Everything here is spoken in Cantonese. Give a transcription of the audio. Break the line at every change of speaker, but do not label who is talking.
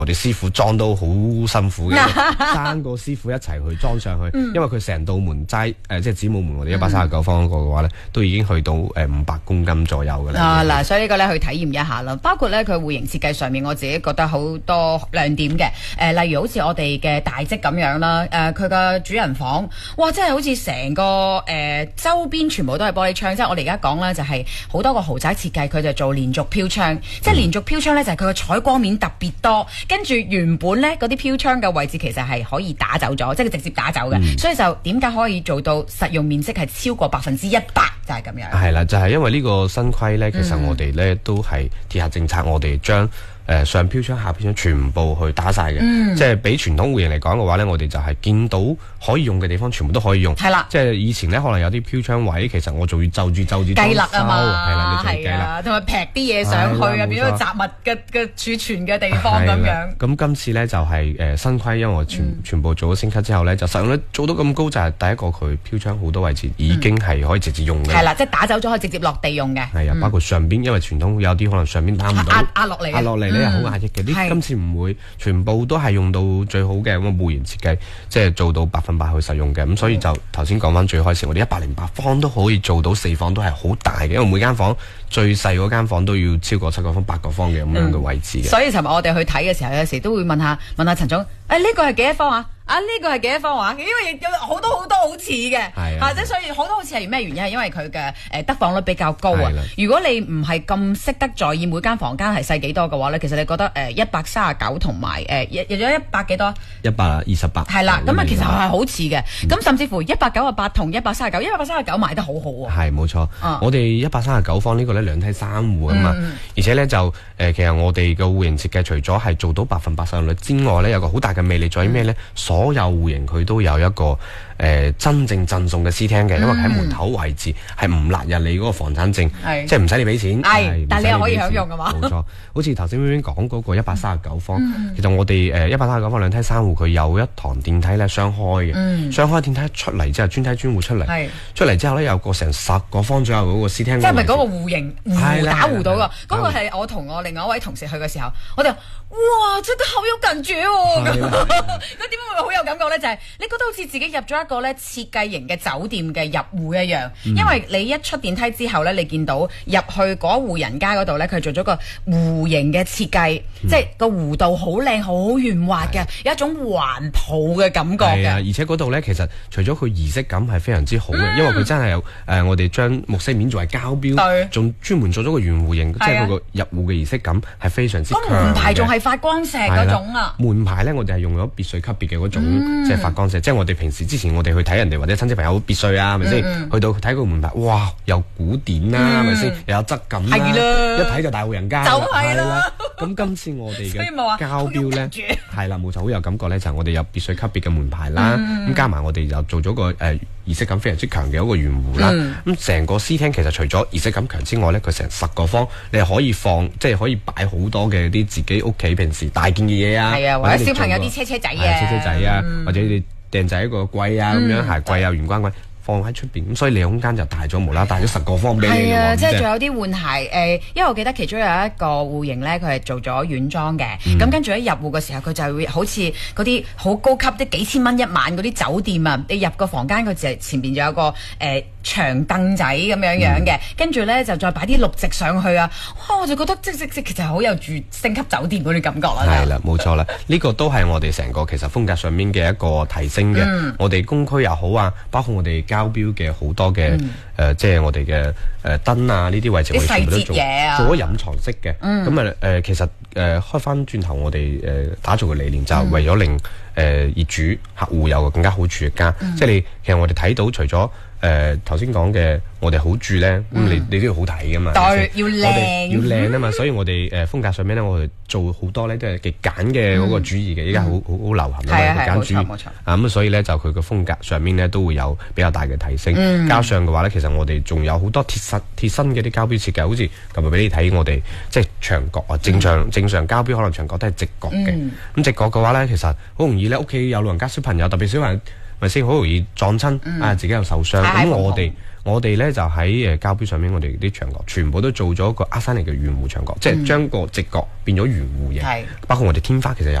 我哋師傅裝都好辛苦嘅，3個師傅一齊去裝上去，因為佢成道門齋即係子母門，我哋139方嗰個嘅話咧，都已經去到500公斤左右嘅啦。
嗱，所以呢個咧去體驗一下啦。包括咧佢戶型設計上面，我自己覺得好多亮點嘅。例如好似我哋嘅大積咁樣啦，佢個主人房，哇，真係好似成個周邊全部都係玻璃窗。即係我哋而家講咧，就係好多個豪宅設計，佢就做連續飄窗，即係連續飄窗咧，就係佢個採光面特別多。跟住原本咧嗰啲飄窗嘅位置其實係可以打走咗，即係佢直接打走嘅，所以就點解可以做到實用面積係超過100%，就係咁樣。
係啦，就係因為呢個新規咧，其實我哋咧都係鐵客政策，我哋將上飄窗下飄窗全部去打晒嘅，即係比傳統戶型嚟講嘅話咧，我哋就係見到可以用嘅地方全部都可以用。係啦，即係以前咧可能有啲飄窗位，其實我仲要就住計
勒啊嘛，
係啦，你計勒，
同埋劈啲嘢上去啊，變咗雜物嘅儲存嘅地方咁樣。
咁今次咧就係新規，因為我全部做咗升級之後咧，就實用率做到咁高，就係第一個佢飄窗好多位置已經係可以直接用嘅。
係啦，即係打走咗可以直接落地用嘅。
係啊，包括上邊，因為傳統有啲可能上邊打唔到，壓落嚟咧好壓抑嘅。今次唔會，全部都係用到最好嘅咁嘅戶型設計，即係做到100%去實用嘅。咁所以就頭先講翻最開始，我哋108方都可以做到4房都係好大嘅，因為每間房最細嗰間房都要超過7個方、8個方嘅咁樣嘅位置嘅。
所以尋日我哋去睇嘅時候，有時都會問下陳總，呢個係幾多方啊？呢個係幾多方話？因為有好多好似嘅，即係所以好多好似係咩原因？係因為佢嘅得房率比較高啊。如果你唔係咁識得在意每間房間係細幾多嘅話咧，其實你覺得139同埋有咗100幾多
？128。係
啦，咁啊其實係好似嘅。咁甚至乎198同139賣得好好喎。
係冇錯，我哋139方呢個咧2梯3戶啊嘛，而且咧就其實我哋嘅戶型設計除咗係做到100%實用率之外咧，有個好大嘅魅力在於咩咧？所有戶型佢都有一個真正贈送嘅私廳嘅，因為喺門口位置係唔納入你嗰個房產證，即係唔使你俾錢，
但係你又可以享用㗎嘛？
冇錯，好似頭先邊講嗰個139方，其實我哋139方2梯3戶佢有一堂電梯咧雙開嘅，雙開電梯出嚟之後專梯專戶出嚟之後咧有個成10個方左右嗰個私廳，
即係咪嗰個戶型打戶到㗎？嗰個係我同我另外一位同事去嘅時候，我哋話哇，真係好有感覺喎！咁點解會好有感覺咧？就係你覺得好似自己入咗一個咧設計型嘅酒店嘅入戶一樣，因為你一出電梯之後咧，你見到入去嗰戶人家嗰度咧，佢做咗個弧形嘅設計，即係個弧度好靚、好圓滑嘅，有一種環抱嘅感覺嘅。
而且嗰度咧，其實除咗佢儀式感係非常之好嘅，因為佢真係有我哋將木飾面作為膠標，仲專門做咗個圓弧形，即係佢個入戶嘅儀式感係非常之強嘅。
個門牌仲係發光石嗰種啊！
門牌咧，我哋係用咗別墅級別嘅嗰種，即係發光石。即係我哋平時之前我哋去睇人哋或者親戚朋友別墅啊，係咪先？去到睇個門牌，哇，又古典啦，係咪先？又有質感啦，一睇就大戶人家。
就係啦。
咁今次我哋嘅膠標咧，係啦，冇錯，好有感覺咧，就係我哋有別墅級別嘅門牌啦。咁加埋我哋又做咗個儀式感非常之強嘅一個圓弧啦。咁成個私廳其實除咗儀式感強之外咧，佢成10個方，你係可以放，即係可以擺好多嘅啲自己屋企平時大件嘅嘢啊，
或者小朋友啲車仔
啊，或者你訂製一個櫃啊咁樣，鞋櫃啊、玄關櫃放喺出邊，咁所以你空間就大咗，無啦啦大咗10個方俾你。
係啊，即係仲有啲換鞋因為我記得其中有一個戶型咧，佢係做咗軟裝嘅，咁跟住一入戶嘅時候，佢就會好似嗰啲好高級啲幾千蚊一晚嗰啲酒店啊，你入個房間佢就前邊就有個長凳仔咁樣嘅，跟住咧就再擺啲綠植上去啊！哇，我就覺得即其實好有住星級酒店嗰啲感覺啦。
係啦，冇錯啦，呢個都係我哋成個其實風格上面嘅一個提升嘅。我哋公區又好啊，包括我哋交標嘅好多嘅即係我哋嘅燈啊呢啲位置，我哋全部都做咗隱藏式嘅。咁其實開翻轉頭，我哋打造嘅理念就係為咗令業主客戶有個更加好住嘅家。即係其實我哋睇到除咗頭先講嘅，我哋好住咧，咁你都要好睇噶嘛，
要靚，
要靚啊嘛，所以我哋風格上面咧，我哋做好多咧都係極簡嘅嗰個主義嘅，依家好流行啊嘛，極簡主義咁所以咧就佢個風格上面咧都會有比較大嘅提升。加上嘅話咧，其實我哋仲有好多貼身嘅啲膠標設計，好似琴日俾你睇我哋即係牆角啊，正常膠標可能牆角都係直角嘅，咁直角嘅話咧，其實好容易咧，屋企有老人家小朋友，特別小朋友咪先好容易撞親自己又受傷。咁我哋咧就喺膠標上面，我哋啲牆角全部都做咗個阿山尼嘅圓弧牆角，即係將個直角變咗圓弧嘅。包括我哋天花其實